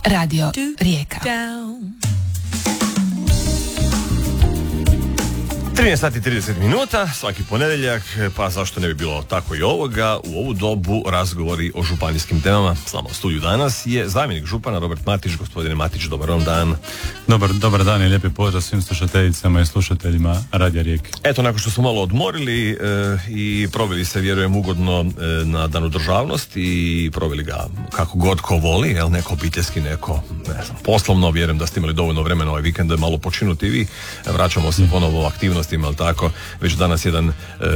Radio Rijeka. 13 sati 30 minuta, svaki ponedjeljak, pa zašto ne bi bilo tako i ovoga, u ovu dobu razgovori o županijskim temama. S nama u studiju danas je zamjenik župana Robert Matić. Gospodine Matić, dobar vam dan. Dobar dan i lijepi pozdrav svim slušateljicama i slušateljima Radija Rijeke. Eto, nakon što smo malo odmorili i proveli se, vjerujem, ugodno na Danu državnosti i proveli ga kako god ko voli, jel, neko obiteljski, neko, ne znam, poslovno, vjerujem da ste imali dovoljno vremena ovaj vikend da malo počinuti i vi. Vraćamo se ponovo u aktivnostima, ali tako, već danas jedan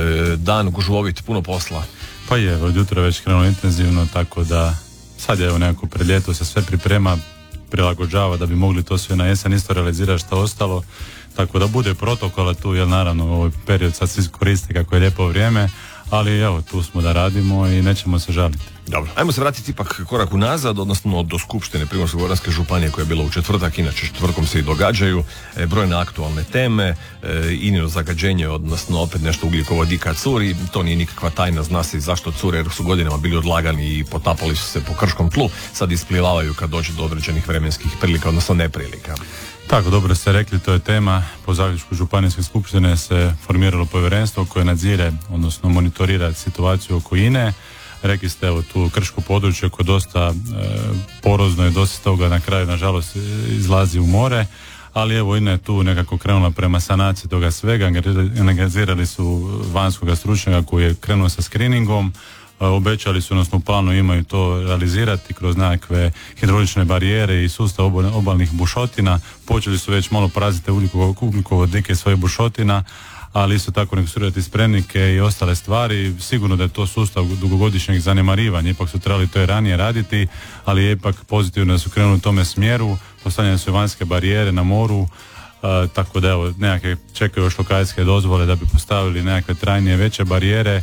dan gužvovit, puno posla. Pa je, od jutra već krenulo intenzivno, tako da sad je evo nekako pred ljeto se sve priprema, prilagođava da bi mogli to sve na jesen isto realizirati što ostalo, tako da bude protokola tu, jer naravno ovaj period sad svi koriste kako je lijepo vrijeme, ali evo tu smo da radimo i nećemo se žaliti. Dobro, ajmo se vratiti ipak korak unazad, odnosno do Skupštine Primorsko-goranske županije koja je bila u četvrtak, inače četvrtkom se i događaju brojne aktualne teme, inino zagađenje, odnosno opet nešto ugljikovodika curi, to nije nikakva tajna, zna se zašto cure, jer su godinama bili odlagani i potapali su se po krškom tlu, sad isplivavaju kad dođe do određenih vremenskih prilika, odnosno neprilika. Tako, dobro ste rekli, to je tema. Po zaključku županijske skupštine se formiralo povjerenstvo koje nadzire, odnosno monitorira situaciju oko INE. Rekli ste, evo tu krško područje koje je dosta porozno i dosta toga na kraju nažalost izlazi u more, ali evo INA je tu nekako krenula prema sanaciji toga svega, angažirali su vanjskoga stručnjaka koji je krenuo sa screeningom, obećali su, odnosno u planu imaju to realizirati kroz nekakve hidraulične barijere i sustav obalnih bušotina. Počeli su već malo praziti ugljikovodike svojih bušotina, ali isto tako rekonstruirati spremnike i ostale stvari. Sigurno da je to sustav dugogodišnjeg zanemarivanja, ipak su trebali to i ranije raditi, ali je ipak pozitivno da su krenuli u tome smjeru, postavljene su vanjske barijere na moru, tako da evo nekakve čekaju još lokacijske dozvole da bi postavili nekakve trajnije veće barijere.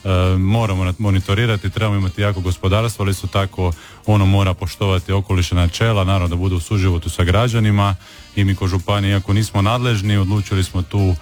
Moramo monitorirati, trebamo imati jako gospodarstvo, ali isto tako ono mora poštovati okolišna načela, naravno da bude u suživotu sa građanima, i mi ko županija, iako nismo nadležni, odlučili smo tu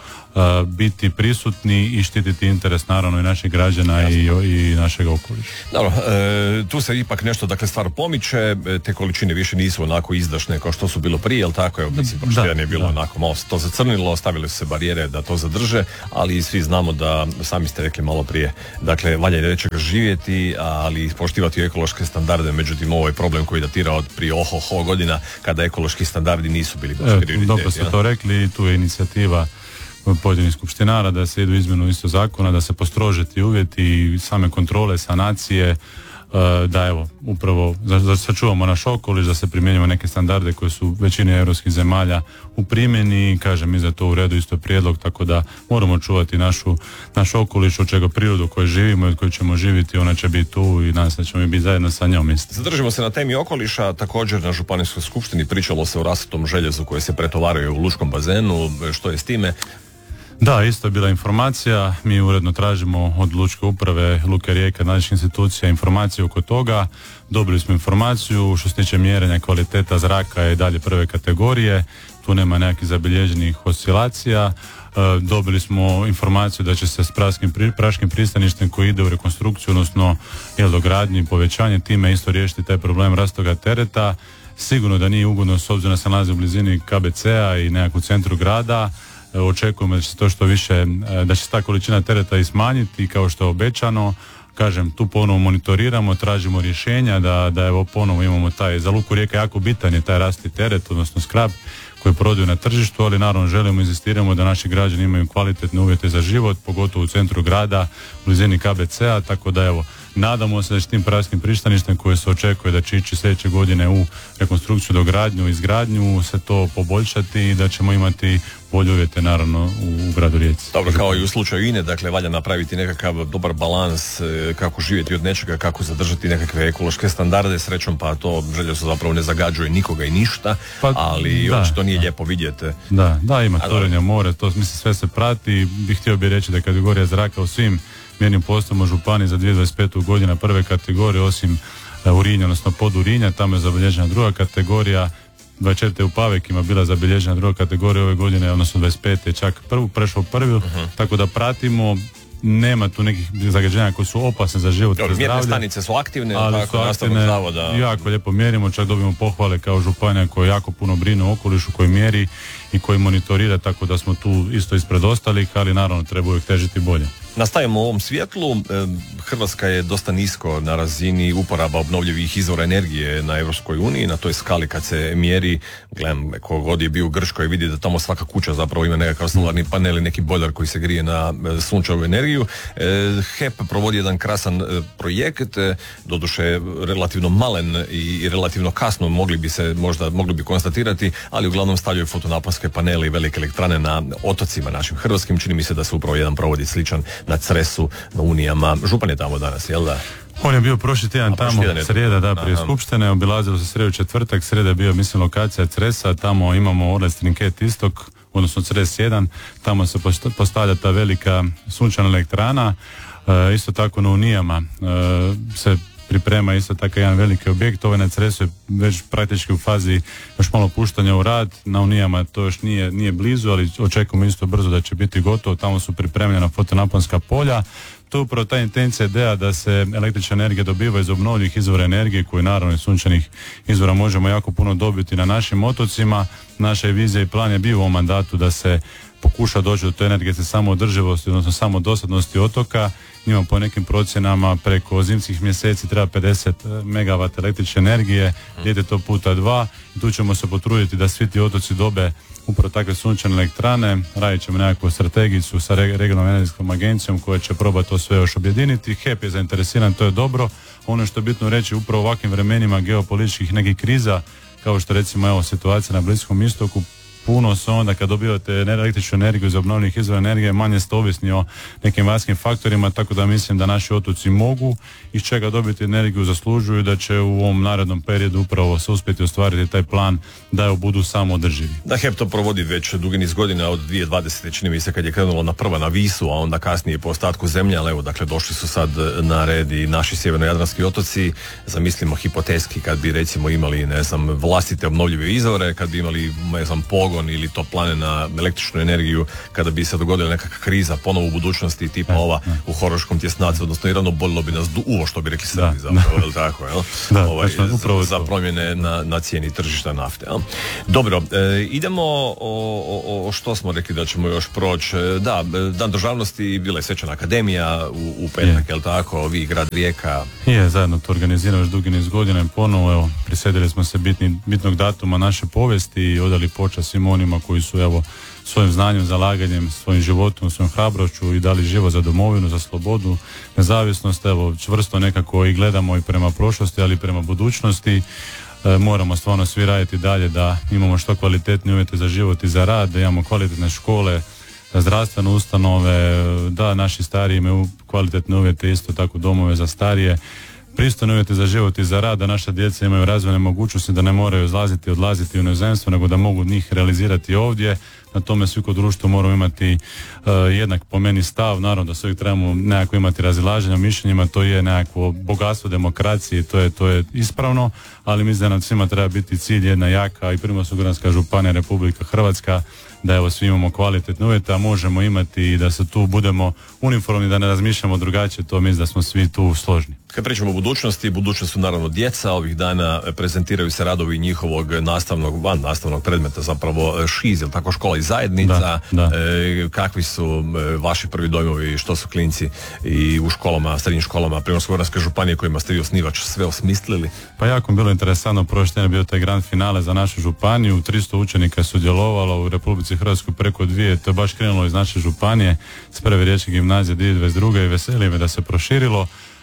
biti prisutni i štititi interes naravno i naših građana i našeg okoliša. Dobro, tu se ipak nešto, dakle, stvar pomiče, te količine više nisu onako izdašne kao što su bilo prije, jel tako? Evo, mislim, proštiranje je bilo onako malo to zacrnilo, stavili su se barijere da to zadrže, ali svi znamo da, sami ste rekli malo prije, dakle, valja nečega živjeti, ali poštivati ekološke standarde, međutim, ovo je problem koji datira od prije godina, kada ekološki standardi nisu bili baš prioriteti. Dobro ste to rekli, i tu je inicijativa pojedinih skupštinara da se idu izmjenu isto zakona, da se postrože ti uvjeti i same kontrole, sanacije, da evo, upravo da sačuvamo naš okoliš, da se primjenjujemo neke standarde koje su većini europskih zemalja u primjeni. Kažem, mi za to u redu isto prijedlog, tako da moramo čuvati naš okoliš, od čega prirodu koju živimo i od koju ćemo živjeti, ona će biti tu i nadam se da ćemo biti zajedno sa njom. Zadržimo se na temi okoliša, također na županijskoj skupštini pričalo se o rasutom željezu koje se pretovaraju u lučkom bazenu, što je s time? Da, isto je bila informacija, mi uredno tražimo od Lučke uprave Luke Rijeka, nadležnih institucija, informacije oko toga. Dobili smo informaciju, što se tiče mjerenja kvaliteta zraka je dalje prve kategorije, tu nema nekakvih zabilježenih oscilacija. Dobili smo informaciju da će se s praškim pristaništem koji ide u rekonstrukciju, odnosno dogradnju i povećanje, time isto riješiti taj problem rastoga tereta. Sigurno da nije ugodno s obzirom da se nalazi u blizini KBC-a i nekako u centru grada. Očekujemo da će se to što više, da će se ta količina tereta i smanjiti kao što je obećano. Kažem, tu ponovo monitoriramo, tražimo rješenja da evo ponovo imamo taj, za Luku Rijeka jako bitan je taj rasti teret, odnosno skrab koji prodaju na tržištu, ali naravno želimo, inzistiramo da naši građani imaju kvalitetne uvjete za život, pogotovo u centru grada, u blizini KBC-a, tako da evo, nadamo se da će tim praškim pristaništem koje se očekuje da će ići sljedeće godine u rekonstrukciju, dogradnju, izgradnju, se to poboljšati i da ćemo imati bolje uvjete naravno u gradu Rijeci. Dobro, kao i u slučaju INE, dakle, valja napraviti nekakav dobar balans, kako živjeti od nečega, kako zadržati nekakve ekološke standarde, srećom pa to željezo zapravo ne zagađuje nikoga i ništa, ali očito nije lijepo vidjeti. Da, ima curenja more, to mislim sve se prati. Htio bih reći da je kategorija zraka u svim mjernim poslovima županiji za 2025. godina prve kategorije, osim Urinja, odnosno pod Urinja, tamo je zabilježena druga kategorija. 24. u Pavekima bila zabilježena druga kategorija ove godine, odnosno 25. čak prešao prvi, tako da pratimo. nema tu nekih zagađenja koji su opasne za život i zdravlje. Mjerne stanice su aktivne, ali su aktivne, jako lijepo mjerimo, čak dobijemo pohvale kao županija koja jako puno brine o okolišu, koji mjeri i koji monitorira, tako da smo tu isto ispred ostalih, ali naravno treba uvijek težiti bolje. Nastavimo u ovom svjetlu. Hrvatska je dosta nisko na razini uporaba obnovljivih izvora energije na Europskoj uniji, na toj skali kad se mjeri, gledam, kogod je bio u Grčkoj vidi da tamo svaka kuća zapravo ima nekakav solarni panel i neki bojler koji se grije na sunčevu energiju. HEP provodi jedan krasan projekt, doduše relativno malen i relativno kasno mogli bi konstatirati, ali uglavnom stavljaju fotonaponske panele i velike elektrane na otocima našim hrvatskim. Čini mi se da se upravo jedan provodi sličan na Cresu, na Unijama. Župan je tamo danas, jel da? On je bio prošli tjedan tamo, srijeda, prije skupštine, obilazilo se srijedu četvrtak, srijeda je bio, mislim, lokacija Cresa, tamo imamo Orles Trinket istok, odnosno Cres 1, tamo se postavlja ta velika sunčana elektrana, isto tako na Unijama se priprema isto tako jedan veliki objekt, ovaj na Cresu je već praktički u fazi još malo puštanja u rad, na Unijama to još nije blizu, ali očekujemo isto brzo da će biti gotovo, tamo su pripremljena fotonaponska polja. To je upravo ta intencija ideja da se električna energija dobiva iz obnovljivih izvora energije, koji naravno iz sunčanih izvora možemo jako puno dobiti na našim otocima. Naša je vizija i plan je bio u ovom mandatu da se pokuša doći do te energetske samoodrživosti, odnosno samodostatnosti otoka. Imamo po nekim procjenama preko zimskih mjeseci treba 50 MW električne energije, ljeti to puta 2. I tu ćemo se potruditi da svi ti otoci dobe upravo takve sunčane elektrane. Radit ćemo nekakvu strategicu sa regionalnom energetskom agencijom koja će probati to sve još objediniti. HEP je zainteresiran, to je dobro. Ono što je bitno reći, upravo u ovakvim vremenima geopolitičkih nekih kriza, kao što recimo evo situacija na Bliskom istoku, puno se onda kad dobivate električnu energiju iz obnovljivih izvora energije, manje ste ovisni o nekim vanjskim faktorima, tako da mislim da naši otoci mogu iz čega dobiti energiju, zaslužuju, da će u ovom narednom periodu upravo se uspjeti ostvariti taj plan da budu samo održivi. Da, HEP to provodi već dugi niz godina, od 2020. čini mi se kad je krenulo na Visu, a onda kasnije po ostatku zemlje, ali evo, dakle, došli su sad na red i naši sjevernojadranski otoci. Zamislimo hipotetski kad bi recimo imali, ne znam, vlastite obnovljive izvore, kad bi imali, ne znam, pogon ili toplane na električnu energiju, kada bi se dogodila nekakva kriza ponovo u budućnosti tipa ova u Horoškom tjesnacu, odnosno Irano, bolilo bi nas uvo, što bi rekli Srbi zapravo, jel tako, jel? Za promjene na cijeni tržišta nafte, jel? Dobro, idemo što smo rekli da ćemo još proći. Da, Dan državnosti, bila je svečana akademija u petak, jel tako, vi, grad Rijeka. Zajedno to organiziramo još dugi niz godina i ponovo, evo, prisjedili smo se bitnog datuma naše povijesti i odali počast svim onima koji su, evo, svojim znanjem, zalaganjem, svojim životom, svojom hrabrošću i dali život za domovinu, za slobodu, nezavisnost. Evo, čvrsto nekako i gledamo i prema prošlosti, ali i prema budućnosti. Moramo stvarno svi raditi dalje da imamo što kvalitetnije uvjete za život i za rad, da imamo kvalitetne škole, zdravstvene ustanove, da naši stariji imaju kvalitetne uvjete, isto tako domove za starije, pristojne uvjete za život i za rad, da naša djeca imaju razvojne mogućnosti, da ne moraju odlaziti u inozemstvo, nego da mogu njih realizirati ovdje. Na tome svi kod društva moramo imati jednak po meni stav, naravno da se uvijek trebamo nekako imati razilaženja mišljenjima, to je nekako bogatstvo demokracije, to je ispravno, ali mislim da nam svima treba biti cilj jedna jaka i Primorsko-goranska županija, Republika Hrvatska, da evo svi imamo kvalitetne uvjete, a možemo imati i da se tu budemo uniformni, da ne razmišljamo drugačije, to mislim da smo svi tu složni. Kad pričamo o budućnosti, budućnost su naravno djeca, ovih dana prezentiraju se radovi njihovog vannastavnog predmeta, zapravo ŠIZ, ili tako, škola i zajednica. Da. Kakvi su vaši prvi dojmovi, što su klinci i u školama, srednjim školama Primorsko-goranske županije kojima ste vi osnivač sve osmislili? Pa jako bilo interesantno, prošli tjedan je bio taj grand finale za našu županiju, 300 učenika je sudjelovalo, u Republici Hrvatskoj preko 2, to je baš krenulo iz naše županije, s prve riječke gimnazije 2022. i veseli me da se proširilo.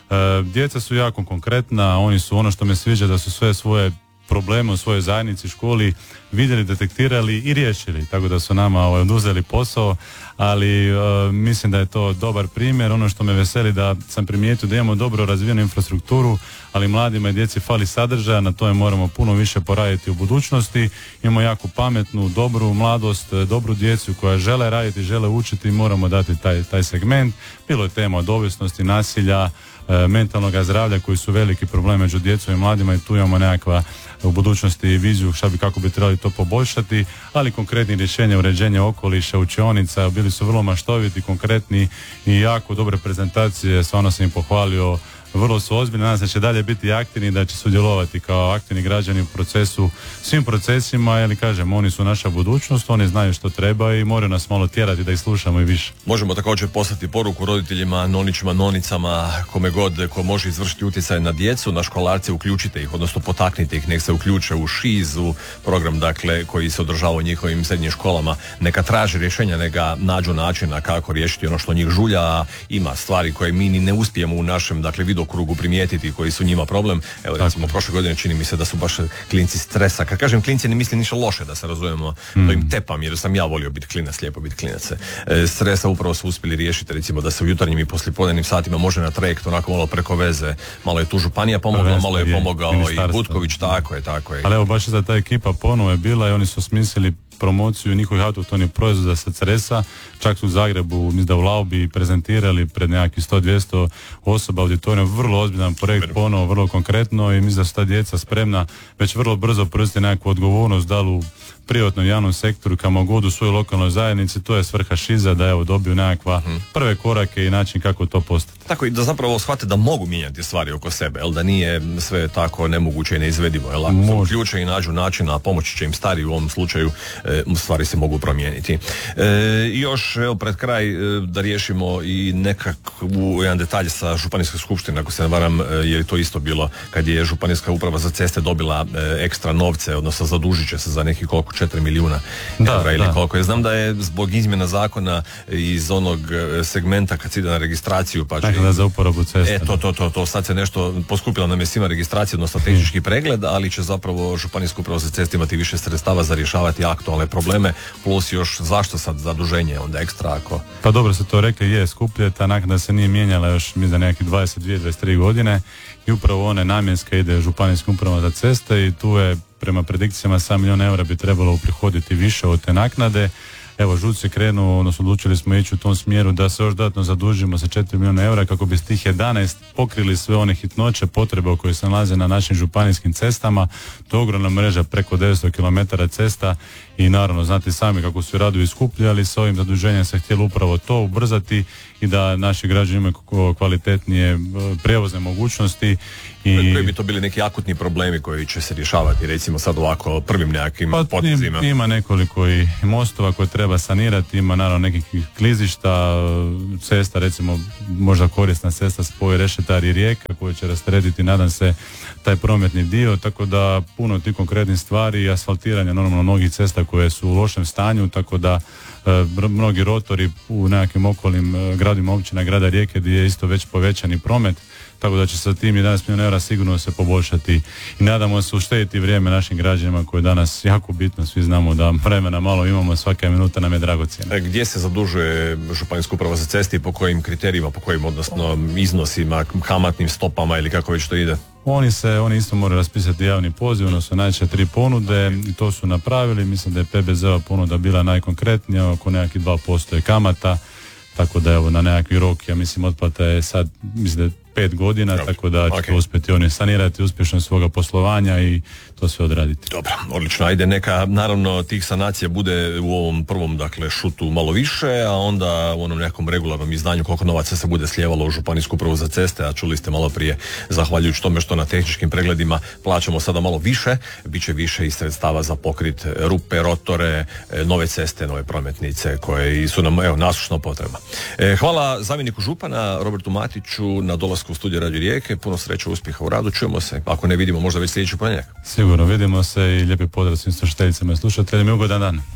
Djeca su jako konkretna, oni su, ono što me sviđa, da su sve svoje probleme u svojoj zajednici, školi vidjeli, detektirali i riješili, tako da su nama oduzeli posao, ali mislim da je to dobar primjer. Ono što me veseli da sam primijetio da imamo dobro razvijenu infrastrukturu, ali mladima i djeci fali sadržaja, na tome moramo puno više poraditi u budućnosti. Imamo jako pametnu, dobru mladost, dobru djecu koja žele raditi, žele učiti i moramo dati taj segment. Bilo je tema od ovisnosti, nasilja, mentalnog zdravlja koji su veliki problem među djecom i mladima i tu imamo nekakva u budućnosti viziju kako bi trebali to poboljšati, ali konkretni rješenja uređenja okoliša, učionica bili su vrlo maštoviti, konkretni i jako dobre prezentacije, stvarno sam im pohvalio, vrlo su ozbiljni, nadam se da će dalje biti aktivni, da će sudjelovati kao aktivni građani u procesu, svim procesima, jer kažem, oni su naša budućnost, oni znaju što treba i moraju nas malo tjerati da ih slušamo i više. Možemo također poslati poruku roditeljima, nonićima, nonicama, kome god ko može izvršiti utjecaj na djecu, na školarce, uključite ih, odnosno potaknite ih, nek se uključe u ŠIZ, u program dakle koji se održava u njihovim srednjim školama, neka traže rješenja, neka nađu načina kako riješiti ono što njih žulja, a ima stvari koje mi ni ne uspijemo u našem dakle vidokrugu primijetiti koji su njima problem. Evo recimo prošle godine čini mi se da su baš klinci stresa. Kad kažem klinci ne mislim ništa loše, da se razumemo, to im tepam jer sam ja volio biti klinac, lijepo biti klinac. Stresa upravo su uspjeli riješiti recimo da se u jutarnjim i poslijepodnevnim satima može na trajekt onako malo preko veze, malo je tu županija pomogla, malo je pomogao i Butković, tako je. Ali evo baš za ta ekipa ponovo je bila i oni su smislili promociju njihovih autohtonih proizvoda sa Cresa, čak su u Zagrebu, mislim da u Laubi prezentirali pred nekakvih 100-200 osoba auditorijom, vrlo ozbiljan projekt, ponovo vrlo konkretno i mislim da su ta djeca spremna već vrlo brzo preuzeti nekakvu odgovornost, da li u privatnom javnom sektoru, kamo god u svojoj lokalnoj zajednici, to je svrha ŠIZ-a da evo dobiju nekakva prve korake i način kako to postati. Tako i da zapravo shvate da mogu mijenjati stvari oko sebe, da nije sve tako nemoguće i neizvedivo, ako se uključe i nađu načina, pomoći će im stari u ovom slučaju, stvari se mogu promijeniti. I još evo pred kraj da riješimo i nekakvu jedan detalj sa Županijske skupštine, ako se ne varam, je to isto bilo kad je Županijska uprava za ceste dobila ekstra novce, odnosno zadužit će se za neki koliko 4 milijuna eura ili koliko. Ja znam da je zbog izmjena zakona iz onog segmenta kad se ide na registraciju pa će za uporabu ceste. To sad se nešto poskupila nam je svima registracija, odnosno tehnički pregled, ali će zapravo Županijska uprava za ceste imati više sredstava za rješavati aktualne probleme, plus još zašto sad zaduženje onda ekstra ako... Pa dobro se to rekli, je skuplje, ta naknada se nije mijenjala još mi za nekih 22-23 godine i upravo one namjenske ide Županijskom upravom za ceste i tu je prema predikcijama 7 milijuna eura bi trebalo uprihoditi više od te naknade. Evo, ŽUC je krenuo, odnosno odlučili smo ići u tom smjeru da se još dodatno zadužimo sa 4 milijuna eura kako bi s tih 11 pokrili sve one hitnoće, potrebe koje se nalaze na našim županijskim cestama. To je ogromna mreža, preko 900 km cesta i naravno znate sami kako su radovi skuplji, ali sa ovim zaduženjem se htjelo upravo to ubrzati i da naši građani imaju kvalitetnije prijevozne mogućnosti. Koji bi to bili neki akutni problemi koji će se rješavati, recimo sad ovako prvim nekakvim potezima? Ima nekoliko i mostova koje treba sanirati, ima naravno nekih klizišta, cesta, recimo možda korisna cesta spoj Rešetar i Rijeka koja će rasteretiti, nadam se, taj prometni dio, tako da puno tih konkretnih stvari i asfaltiranja normalno mnogih cesta koje su u lošem stanju, tako da mnogi rotori u nekakvim okolnim gradima općina grada Rijeke gdje je isto već povećani promet, tako da će sa tim 11 milijuna eura sigurno se poboljšati i nadamo se uštediti vrijeme našim građanima koje je danas jako bitno, svi znamo da vremena malo imamo, svaka minuta nam je dragocjena. Gdje se zadužuje Županijska uprava za ceste i po kojim kriterijima, po kojim odnosno iznosima, kamatnim stopama ili kako već to ide? Oni isto moraju raspisati javni poziv, odnosno najčešće 3 ponude i to su napravili, mislim da je PBZ-ova ponuda bila najkonkretnija, oko nekakvih 2% je kamata, tako da evo na nekakvi rok, ja mislim otplata je sad, mislim da je 5 godina, tako da će uspjeti oni sanirati uspješno svoga poslovanja i to sve odraditi. Dobro, odlično. Ajde, neka naravno tih sanacija bude u ovom prvom, dakle, šutu malo više, a onda u onom nekom regularnom izdanju koliko novaca se bude slijevalo u Županijsku upravu za ceste, a čuli ste malo prije, zahvaljujući tome što na tehničkim pregledima plaćamo sada malo više, bit će više i sredstava za pokrit rupe, rotore, nove ceste, nove prometnice koje su nam, evo, nasušno potreba. Hvala zamjeniku župana Robertu Matiću na dolasku u studiju Radio Rijeke, puno sreće, uspjeha u radu, čujemo se, ako ne vidimo možda već sljedeći ponedjeljak. Sigurno, vidimo se i lijepi pozdrav svim slušateljicama i slušateljima i ugodan dan.